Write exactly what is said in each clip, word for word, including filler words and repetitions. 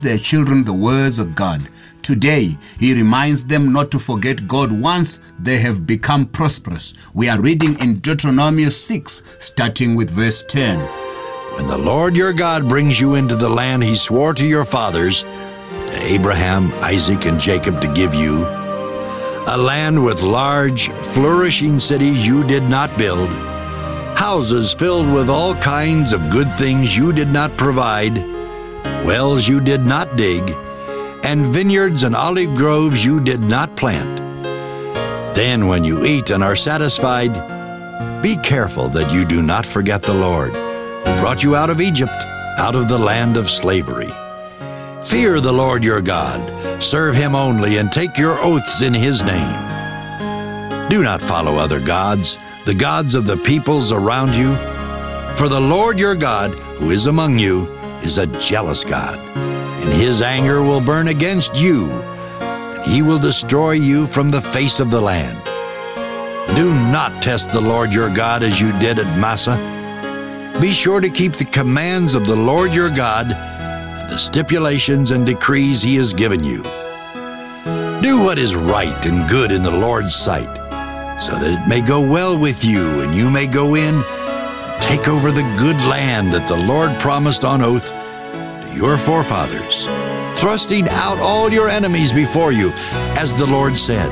their children the words of God. Today, he reminds them not to forget God once they have become prosperous. We are reading in Deuteronomy six, starting with verse ten. When the Lord your God brings you into the land he swore to your fathers, to Abraham, Isaac, and Jacob to give you, a land with large, flourishing cities you did not build, houses filled with all kinds of good things you did not provide, wells you did not dig, and vineyards and olive groves you did not plant. Then when you eat and are satisfied, be careful that you do not forget the Lord, who brought you out of Egypt, out of the land of slavery. Fear the Lord your God, serve him only, and take your oaths in his name. Do not follow other gods, the gods of the peoples around you, for the Lord your God, who is among you, is a jealous God, and his anger will burn against you, and he will destroy you from the face of the land. Do not test the Lord your God as you did at Massah. Be sure to keep the commands of the Lord your God, and the stipulations and decrees he has given you. Do what is right and good in the Lord's sight, so that it may go well with you, and you may go in and take over the good land that the Lord promised on oath to your forefathers, thrusting out all your enemies before you, as the Lord said.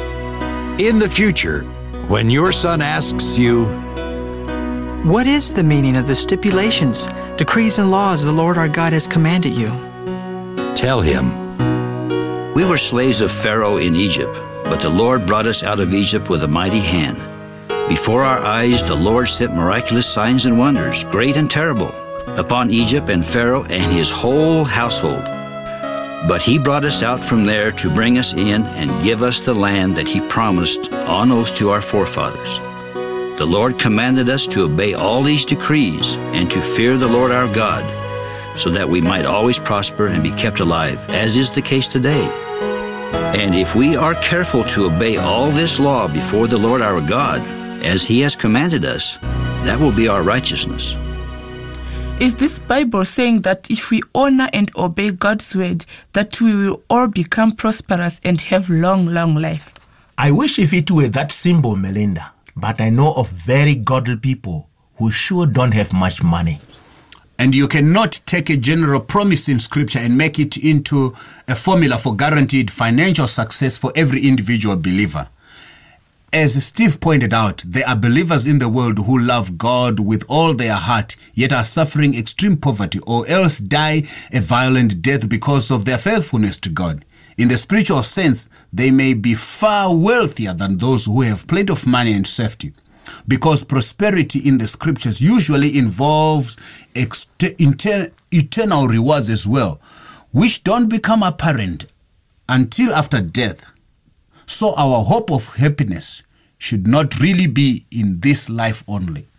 In the future, when your son asks you, "What is the meaning of the stipulations, decrees, and laws the Lord our God has commanded you?" tell him, "We were slaves of Pharaoh in Egypt, but the Lord brought us out of Egypt with a mighty hand. Before our eyes the Lord sent miraculous signs and wonders, great and terrible, upon Egypt and Pharaoh and his whole household. But he brought us out from there to bring us in and give us the land that he promised on oath to our forefathers. The Lord commanded us to obey all these decrees and to fear the Lord our God, so that we might always prosper and be kept alive, as is the case today. And if we are careful to obey all this law before the Lord our God, as he has commanded us, that will be our righteousness." Is this Bible saying that if we honor and obey God's word, that we will all become prosperous and have long, long life? I wish if it were that simple, Melinda, but I know of very godly people who sure don't have much money. And you cannot take a general promise in Scripture and make it into a formula for guaranteed financial success for every individual believer. As Steve pointed out, there are believers in the world who love God with all their heart, yet are suffering extreme poverty or else die a violent death because of their faithfulness to God. In the spiritual sense, they may be far wealthier than those who have plenty of money and safety, because prosperity in the Scriptures usually involves ex- inter- eternal rewards as well, which don't become apparent until after death. So our hope of happiness should not really be in this life only.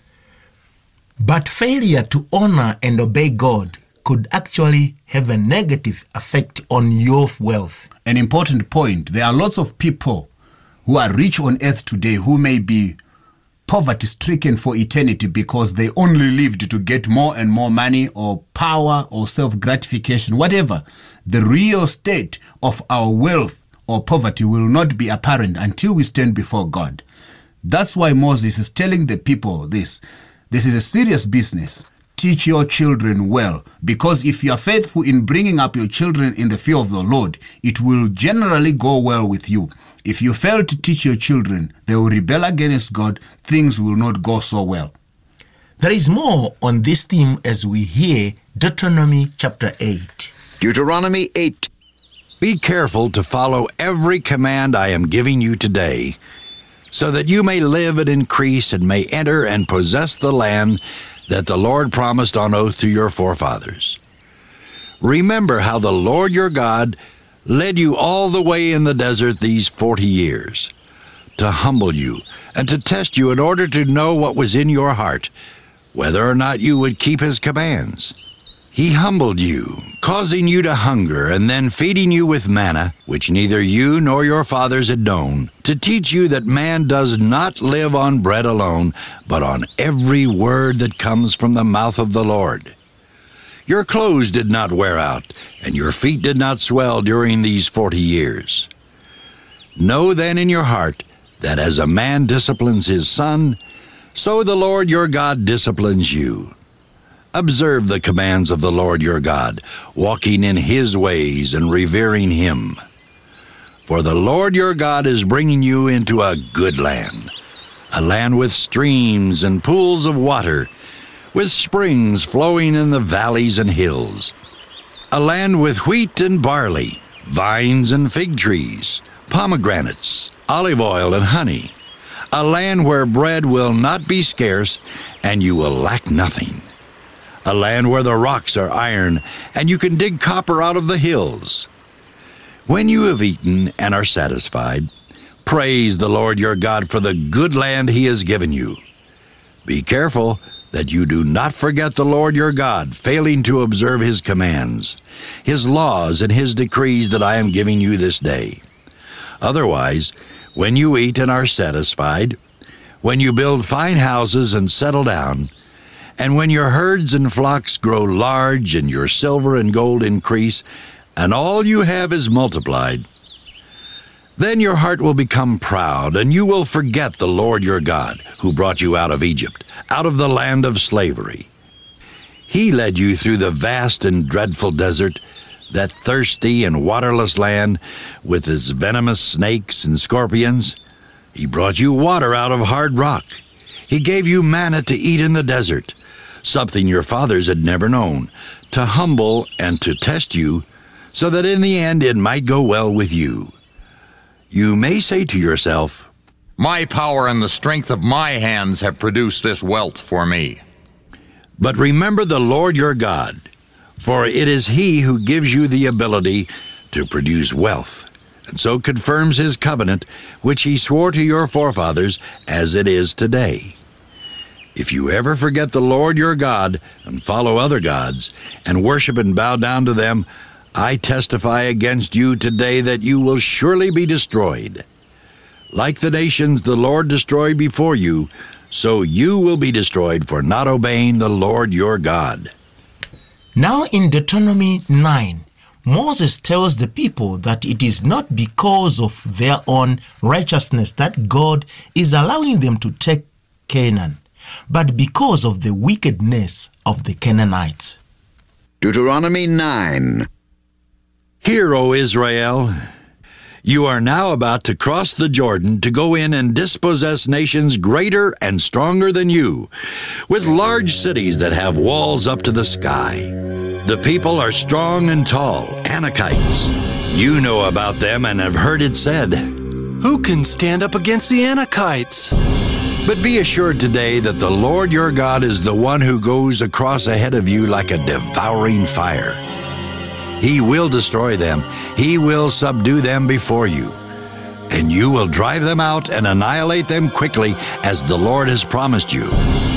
But failure to honor and obey God could actually have a negative effect on your wealth. An important point, there are lots of people who are rich on earth today who may be poverty-stricken for eternity because they only lived to get more and more money or power or self-gratification, whatever. The real state of our wealth or poverty will not be apparent until we stand before God. That's why Moses is telling the people this. This is a serious business. Teach your children well, because if you are faithful in bringing up your children in the fear of the Lord, it will generally go well with you. If you fail to teach your children, they will rebel against God, things will not go so well. There is more on this theme as we hear Deuteronomy chapter eight. Deuteronomy eight. Be careful to follow every command I am giving you today, so that you may live and increase and may enter and possess the land that the Lord promised on oath to your forefathers. Remember how the Lord your God led you all the way in the desert these forty years, to humble you and to test you in order to know what was in your heart, whether or not you would keep his commands. He humbled you, causing you to hunger, and then feeding you with manna, which neither you nor your fathers had known, to teach you that man does not live on bread alone, but on every word that comes from the mouth of the Lord. Your clothes did not wear out, and your feet did not swell during these forty years. Know then in your heart that as a man disciplines his son, so the Lord your God disciplines you. Observe the commands of the Lord your God, walking in his ways and revering him. For the Lord your God is bringing you into a good land, a land with streams and pools of water, with springs flowing in the valleys and hills, a land with wheat and barley, vines and fig trees, pomegranates, olive oil and honey, a land where bread will not be scarce and you will lack nothing, a land where the rocks are iron and you can dig copper out of the hills. When you have eaten and are satisfied, praise the Lord your God for the good land he has given you. Be careful that you do not forget the Lord your God, failing to observe his commands, his laws, and his decrees that I am giving you this day. Otherwise, when you eat and are satisfied, when you build fine houses and settle down, and when your herds and flocks grow large and your silver and gold increase, and all you have is multiplied, then your heart will become proud, and you will forget the Lord your God, who brought you out of Egypt, out of the land of slavery. He led you through the vast and dreadful desert, that thirsty and waterless land with its venomous snakes and scorpions. He brought you water out of hard rock. He gave you manna to eat in the desert, something your fathers had never known, to humble and to test you, so that in the end it might go well with you. You may say to yourself, "My power and the strength of my hands have produced this wealth for me." But remember the Lord your God, for it is he who gives you the ability to produce wealth, and so confirms his covenant, which he swore to your forefathers, as it is today. If you ever forget the Lord your God and follow other gods, and worship and bow down to them, I testify against you today that you will surely be destroyed. Like the nations the Lord destroyed before you, so you will be destroyed for not obeying the Lord your God. Now in Deuteronomy nine, Moses tells the people that it is not because of their own righteousness that God is allowing them to take Canaan, but because of the wickedness of the Canaanites. Deuteronomy nine. Hear, O Israel, you are now about to cross the Jordan to go in and dispossess nations greater and stronger than you, with large cities that have walls up to the sky. The people are strong and tall, Anakites. You know about them and have heard it said, "Who can stand up against the Anakites?" But be assured today that the Lord your God is the one who goes across ahead of you like a devouring fire. He will destroy them. He will subdue them before you. And you will drive them out and annihilate them quickly, as the Lord has promised you.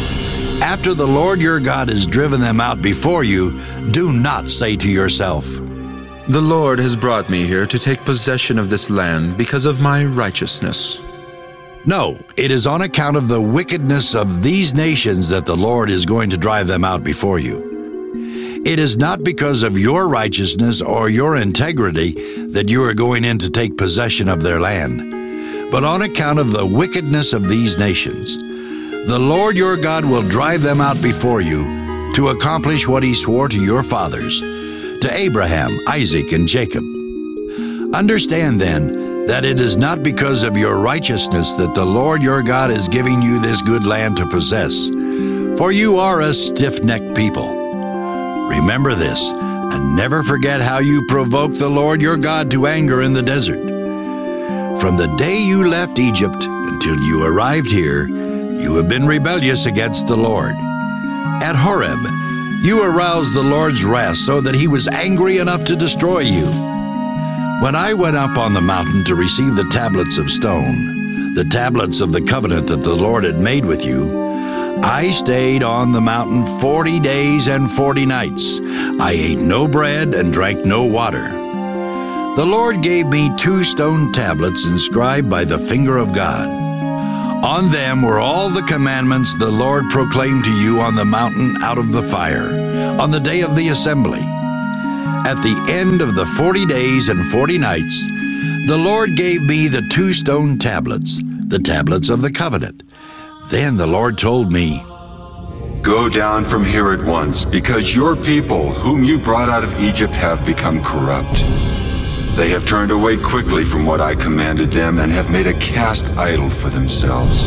After the Lord your God has driven them out before you, do not say to yourself, "The Lord has brought me here to take possession of this land because of my righteousness." No, it is on account of the wickedness of these nations that the Lord is going to drive them out before you. It is not because of your righteousness or your integrity that you are going in to take possession of their land, but on account of the wickedness of these nations. The Lord your God will drive them out before you to accomplish what he swore to your fathers, to Abraham, Isaac, and Jacob. Understand then that it is not because of your righteousness that the Lord your God is giving you this good land to possess, for you are a stiff-necked people. Remember this, and never forget how you provoked the Lord your God to anger in the desert. From the day you left Egypt until you arrived here, you have been rebellious against the Lord. At Horeb, you aroused the Lord's wrath so that he was angry enough to destroy you. When I went up on the mountain to receive the tablets of stone, the tablets of the covenant that the Lord had made with you, I stayed on the mountain forty days and forty nights. I ate no bread and drank no water. The Lord gave me two stone tablets inscribed by the finger of God. On them were all the commandments the Lord proclaimed to you on the mountain out of the fire, on the day of the assembly. At the end of the forty days and forty nights, the Lord gave me the two stone tablets, the tablets of the covenant. Then the Lord told me, Go down from here at once, because your people, whom you brought out of Egypt, have become corrupt. They have turned away quickly from what I commanded them and have made a cast idol for themselves.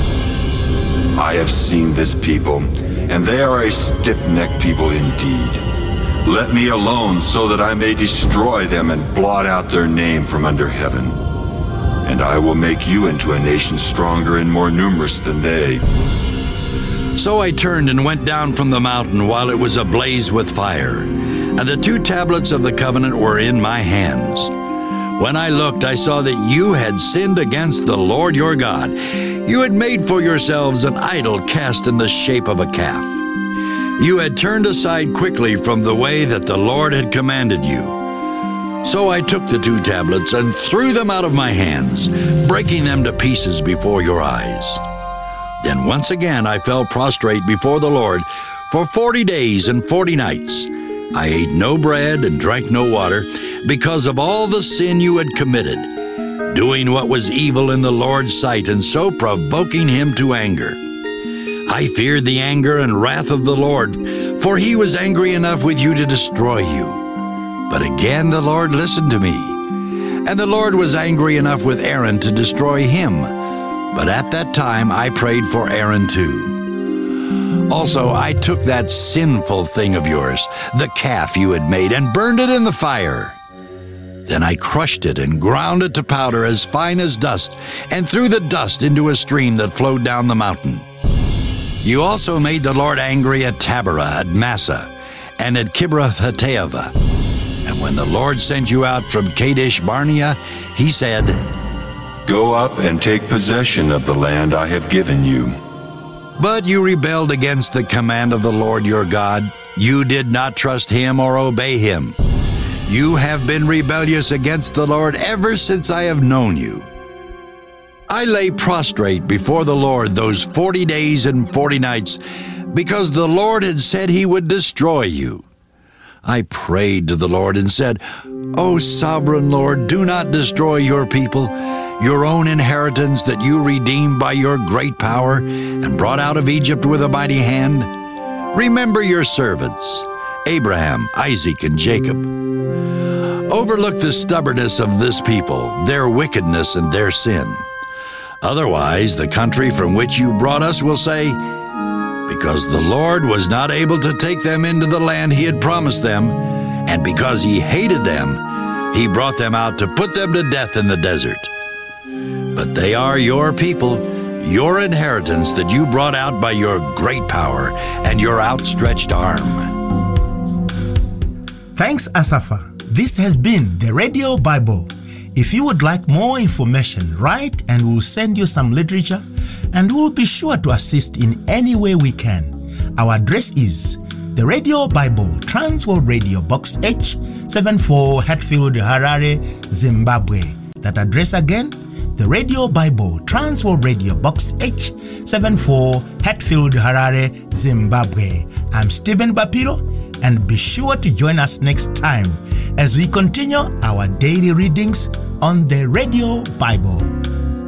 I have seen this people, and they are a stiff-necked people indeed. Let me alone so that I may destroy them and blot out their name from under heaven. And I will make you into a nation stronger and more numerous than they. So I turned and went down from the mountain while it was ablaze with fire, and the two tablets of the covenant were in my hands. When I looked, I saw that you had sinned against the Lord your God. You had made for yourselves an idol cast in the shape of a calf. You had turned aside quickly from the way that the Lord had commanded you. So I took the two tablets and threw them out of my hands, breaking them to pieces before your eyes. Then once again I fell prostrate before the Lord for forty days and forty nights. I ate no bread and drank no water, because of all the sin you had committed, doing what was evil in the Lord's sight, and so provoking him to anger. I feared the anger and wrath of the Lord, for he was angry enough with you to destroy you. But again the Lord listened to me, and the Lord was angry enough with Aaron to destroy him. But at that time I prayed for Aaron too. Also I took that sinful thing of yours, the calf you had made, and burned it in the fire. Then I crushed it and ground it to powder as fine as dust, and threw the dust into a stream that flowed down the mountain. You also made the Lord angry at Taberah, at Massa, and at Kibroth-Hattaavah. And when the Lord sent you out from Kadesh Barnea, he said, Go up and take possession of the land I have given you. But you rebelled against the command of the Lord your God. You did not trust him or obey him. You have been rebellious against the Lord ever since I have known you. I lay prostrate before the Lord those forty days and forty nights, because the Lord had said he would destroy you. I prayed to the Lord and said, O sovereign Lord, do not destroy your people, your own inheritance that you redeemed by your great power and brought out of Egypt with a mighty hand. Remember your servants, Abraham, Isaac, and Jacob. Overlook the stubbornness of this people, their wickedness and their sin. Otherwise, the country from which you brought us will say, because the Lord was not able to take them into the land he had promised them, and because he hated them, he brought them out to put them to death in the desert. But they are your people, your inheritance that you brought out by your great power and your outstretched arm. Thanks, Asafa. This has been the Radio Bible. If you would like more information, write and we'll send you some literature, and we'll be sure to assist in any way we can. Our address is the Radio Bible, Transworld Radio, Box H seventy-four, Hatfield, Harare, Zimbabwe. That address again, the Radio Bible, Transworld Radio, Box H seventy-four, Hatfield, Harare, Zimbabwe. I'm Stephen Bapiro, and be sure to join us next time as we continue our daily readings on the Radio Bible.